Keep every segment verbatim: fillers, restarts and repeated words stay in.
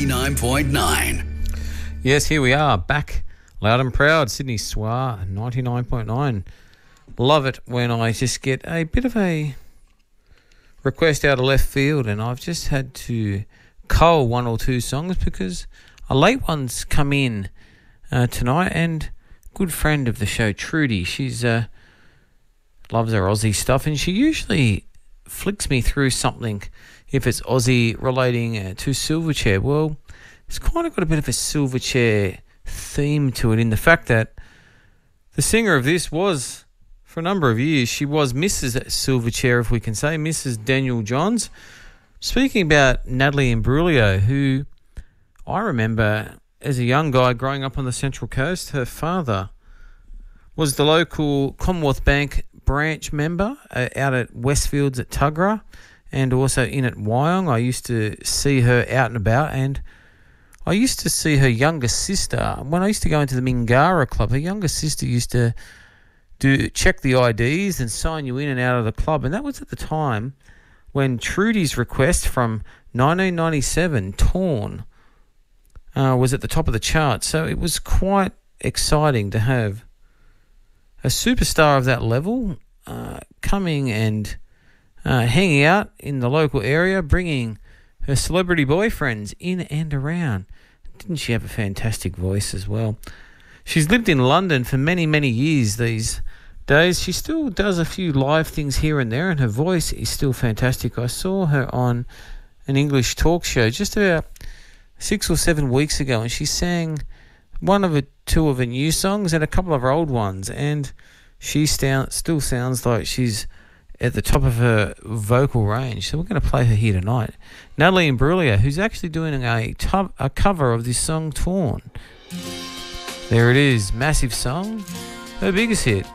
ninety-nine point nine. Yes, here we are, back loud and proud, Sydney S W R ninety-nine point nine. Love it when I just get a bit of a request out of left field, and I've just had to cull one or two songs because a late one's come in uh, tonight, and good friend of the show, Trudy, she's uh, loves her Aussie stuff, and she usually flicks me through something if it's Aussie relating uh, to Silverchair. Well, it's kind of got a bit of a Silverchair theme to it, in the fact that the singer of this was, for a number of years, she was Missus Silverchair, if we can say, Missus Daniel Johns. Speaking about Natalie Imbruglia, who I remember as a young guy growing up on the Central Coast, her father was the local Commonwealth Bank branch member uh, out at Westfields at Tuggerah, and also in at Wyong. I used to see her out and about, and I used to see her younger sister. When I used to go into the Mingara Club, her younger sister used to do check the I Ds and sign you in and out of the club. And that was at the time when Trudy's request from nineteen ninety-seven, Torn, uh, was at the top of the chart. So it was quite exciting to have a superstar of that level uh, coming and uh, hanging out in the local area, bringing her celebrity boyfriends in and around. Didn't she have a fantastic voice as well? She's lived in London for many, many years these days. She still does a few live things here and there, and her voice is still fantastic. I saw her on an English talk show just about six or seven weeks ago, and she sang one of her, two of her new songs and a couple of her old ones, and she st- still sounds like she's at the top of her vocal range. So we're going to play her here tonight. Natalie Imbruglia, who's actually doing a, tub, a cover of this song, Torn. There it is, massive song, her biggest hit,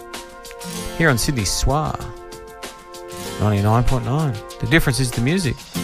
here on Sydney S W R ninety-nine point nine. The difference is the music.